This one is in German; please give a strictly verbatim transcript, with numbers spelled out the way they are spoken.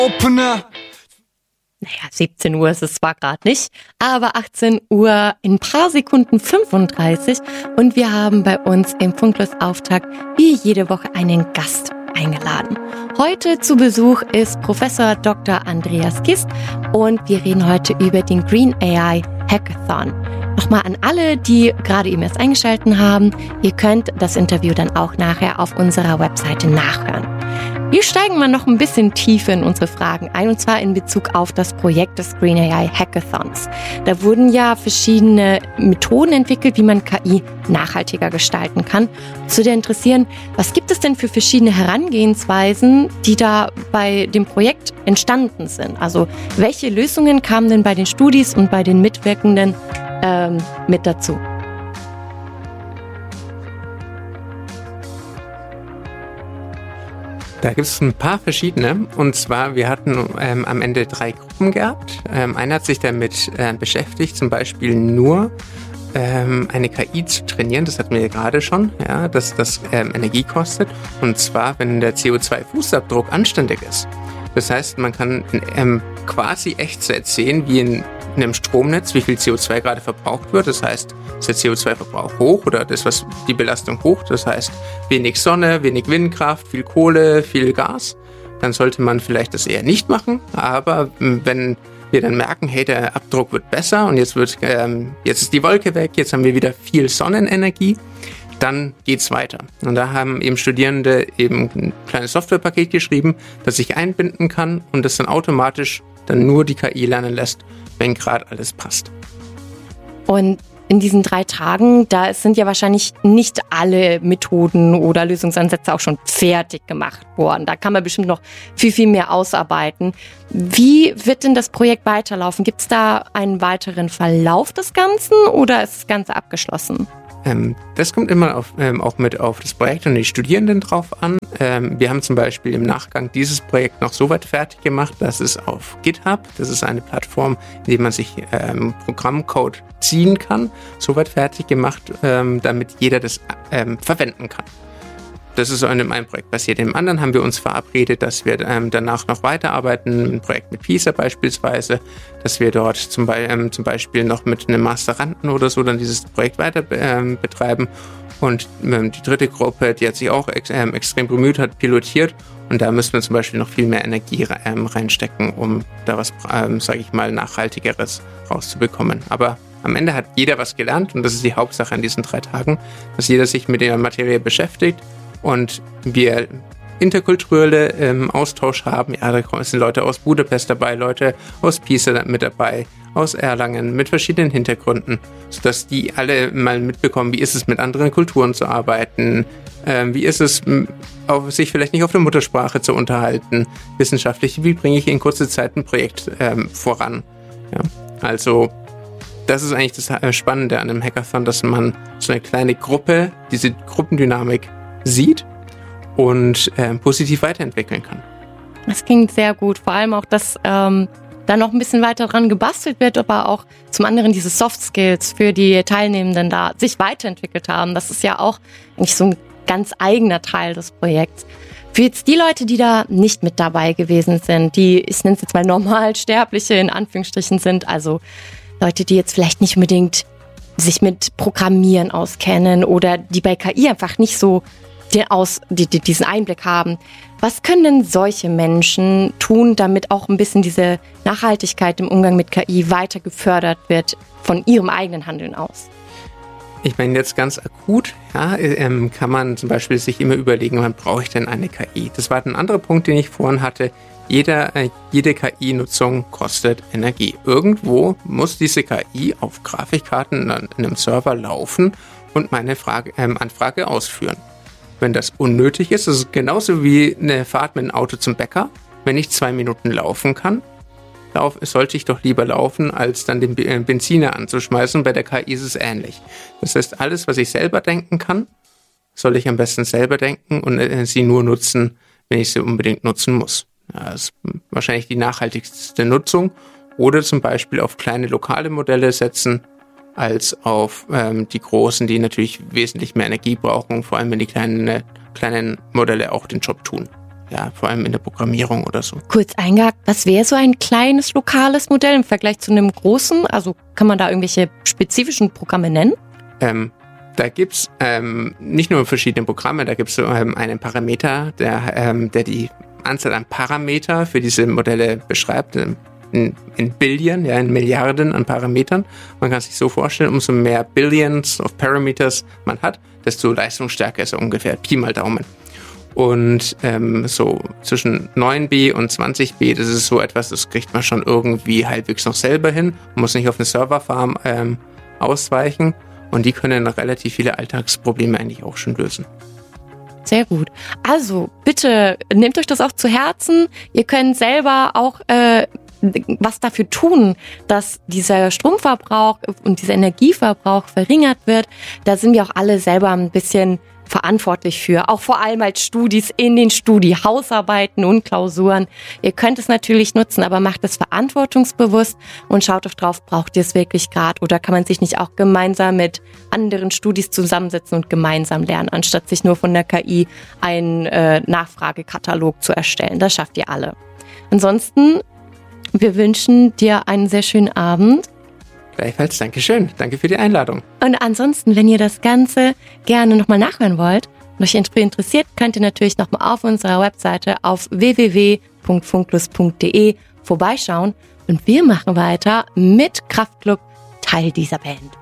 Opener. Naja, siebzehn Uhr ist es zwar gerade nicht, aber achtzehn Uhr in ein paar Sekunden fünfunddreißig und wir haben bei uns im Funklos-Auftakt wie jede Woche einen Gast eingeladen. Heute zu Besuch ist Professor Doktor Andreas Kist und wir reden heute über den Green A I Hackathon. Nochmal an alle, die gerade eben erst eingeschaltet haben, ihr könnt das Interview dann auch nachher auf unserer Webseite nachhören. Wir steigen mal noch ein bisschen tiefer in unsere Fragen ein, und zwar in Bezug auf das Projekt des Green A I Hackathons. Da wurden ja verschiedene Methoden entwickelt, wie man K I nachhaltiger gestalten kann. Uns würde interessieren, was gibt es denn für verschiedene Herangehensweisen, die da bei dem Projekt entstanden sind? Also welche Lösungen kamen denn bei den Studis und bei den Mitwirkenden ähm, mit dazu? Da gibt es ein paar verschiedene, und zwar, wir hatten ähm, am Ende drei Gruppen gehabt. Ähm, eine hat sich damit äh, beschäftigt, zum Beispiel nur ähm, eine K I zu trainieren, das hatten wir ja gerade schon, ja, dass das ähm, Energie kostet, und zwar, wenn der C O zwei Fußabdruck anständig ist. Das heißt, man kann ähm, quasi echt so erzählen, wie in in einem Stromnetz, wie viel C O zwei gerade verbraucht wird. Das heißt, ist der C O zwei Verbrauch hoch oder das, was die Belastung hoch? Das heißt, wenig Sonne, wenig Windkraft, viel Kohle, viel Gas. Dann sollte man vielleicht das eher nicht machen. Aber wenn wir dann merken, hey, der Abdruck wird besser und jetzt wird, ähm, jetzt ist die Wolke weg, jetzt haben wir wieder viel Sonnenenergie, dann geht's weiter. Und da haben eben Studierende eben ein kleines Softwarepaket geschrieben, das sich einbinden kann und das dann automatisch dann nur die K I lernen lässt, wenn gerade alles passt. Und in diesen drei Tagen, da sind ja wahrscheinlich nicht alle Methoden oder Lösungsansätze auch schon fertig gemacht worden. Da kann man bestimmt noch viel, viel mehr ausarbeiten. Wie wird denn das Projekt weiterlaufen? Gibt es da einen weiteren Verlauf des Ganzen oder ist das Ganze abgeschlossen? Ähm, das kommt immer auf, ähm, auch mit auf das Projekt und die Studierenden drauf an. Ähm, wir haben zum Beispiel im Nachgang dieses Projekt noch so weit fertig gemacht, dass es auf GitHub, das ist eine Plattform, in der man sich ähm, Programmcode ziehen kann, so weit fertig gemacht, ähm, damit jeder das ähm, verwenden kann. Das ist in einem Projekt passiert. Im anderen haben wir uns verabredet, dass wir ähm, danach noch weiterarbeiten, ein Projekt mit PISA beispielsweise, dass wir dort zum, Be- ähm, zum Beispiel noch mit einem Masteranden oder so dann dieses Projekt weiter ähm, betreiben. Und ähm, die dritte Gruppe, die hat sich auch ex- ähm, extrem bemüht, hat pilotiert, und da müssen wir zum Beispiel noch viel mehr Energie ähm, reinstecken, um da was, ähm, sage ich mal, Nachhaltigeres rauszubekommen. Aber am Ende hat jeder was gelernt, und das ist die Hauptsache an diesen drei Tagen, dass jeder sich mit der Materie beschäftigt und wir interkulturelle ähm, Austausch haben. Ja, da sind Leute aus Budapest dabei, Leute aus Pisa mit dabei, aus Erlangen, mit verschiedenen Hintergründen, sodass die alle mal mitbekommen, wie ist es mit anderen Kulturen zu arbeiten, ähm, wie ist es, auf, sich vielleicht nicht auf der Muttersprache zu unterhalten, wissenschaftlich, wie bringe ich in kurzer Zeit ein Projekt ähm, voran. Ja, also das ist eigentlich das Spannende an einem Hackathon, dass man so eine kleine Gruppe, diese Gruppendynamik sieht und äh, positiv weiterentwickeln kann. Das klingt sehr gut. Vor allem auch, dass ähm, da noch ein bisschen weiter dran gebastelt wird, aber auch zum anderen diese Soft Skills für die Teilnehmenden da sich weiterentwickelt haben. Das ist ja auch eigentlich so ein ganz eigener Teil des Projekts. Für jetzt die Leute, die da nicht mit dabei gewesen sind, die, ich nenne es jetzt mal Normalsterbliche in Anführungsstrichen sind, also Leute, die jetzt vielleicht nicht unbedingt sich mit Programmieren auskennen oder die bei K I einfach nicht so den Aus, die, die, diesen Einblick haben. Was können denn solche Menschen tun, damit auch ein bisschen diese Nachhaltigkeit im Umgang mit K I weiter gefördert wird von ihrem eigenen Handeln aus? Ich meine, jetzt ganz akut, ja, ähm, kann man zum Beispiel sich immer überlegen, wann brauche ich denn eine K I? Das war ein anderer Punkt, den ich vorhin hatte. Jeder, äh, jede K I-Nutzung kostet Energie. Irgendwo muss diese K I auf Grafikkarten in einem Server laufen und meine Frage, ähm, Anfrage ausführen. Wenn das unnötig ist, das ist genauso wie eine Fahrt mit dem Auto zum Bäcker. Wenn ich zwei Minuten laufen kann, lauf, sollte ich doch lieber laufen, als dann den Benziner anzuschmeißen. Bei der K I ist es ähnlich. Das heißt, alles, was ich selber denken kann, soll ich am besten selber denken und äh, sie nur nutzen, wenn ich sie unbedingt nutzen muss. Ja, das ist wahrscheinlich die nachhaltigste Nutzung. Oder zum Beispiel auf kleine lokale Modelle setzen, als auf ähm, die großen, die natürlich wesentlich mehr Energie brauchen, vor allem wenn die kleinen, kleinen Modelle auch den Job tun. ja, vor allem in der Programmierung oder so. Kurz eingehakt, was wäre so ein kleines lokales Modell im Vergleich zu einem großen? Also kann man da irgendwelche spezifischen Programme nennen? Ähm, da gibt's ähm, nicht nur verschiedene Programme, da gibt's so ähm, einen Parameter, der, ähm, der die Anzahl an Parameter für diese Modelle beschreibt, in, in Billion, ja, in Milliarden an Parametern. Man kann sich so vorstellen, umso mehr Billions of Parameters man hat, desto leistungsstärker ist er ungefähr, Pi mal Daumen. Und ähm, so zwischen neun B und zwanzig B, das ist so etwas, das kriegt man schon irgendwie halbwegs noch selber hin. Man muss nicht auf eine Serverfarm ähm, ausweichen. Und die können relativ viele Alltagsprobleme eigentlich auch schon lösen. Sehr gut. Also bitte nehmt euch das auch zu Herzen. Ihr könnt selber auch äh, was dafür tun, dass dieser Stromverbrauch und dieser Energieverbrauch verringert wird. Da sind wir auch alle selber ein bisschen verantwortlich für. Auch vor allem als Studis in den Studi, Hausarbeiten und Klausuren. Ihr könnt es natürlich nutzen, aber macht es verantwortungsbewusst und schaut doch drauf, braucht ihr es wirklich gerade oder kann man sich nicht auch gemeinsam mit anderen Studis zusammensetzen und gemeinsam lernen, anstatt sich nur von der K I einen äh, Nachfragekatalog zu erstellen. Das schafft ihr alle. Ansonsten, wir wünschen dir einen sehr schönen Abend. Gleichfalls, Dankeschön. Danke für die Einladung. Und ansonsten, wenn ihr das Ganze gerne nochmal nachhören wollt und euch interessiert, könnt ihr natürlich nochmal auf unserer Webseite auf w w w punkt funklus punkt d e vorbeischauen. Und wir machen weiter mit Kraftklub, Teil dieser Band.